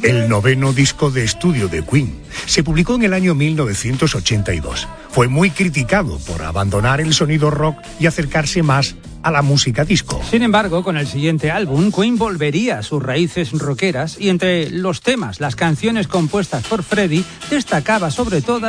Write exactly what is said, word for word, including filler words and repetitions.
el noveno disco de estudio de Queen. Se publicó en el año mil novecientos ochenta y dos. Fue muy criticado por abandonar el sonido rock y acercarse más a la música disco. Sin embargo, con el siguiente álbum, Queen volvería a sus raíces rockeras y entre los temas, las canciones compuestas por Freddie, destacaba sobre todo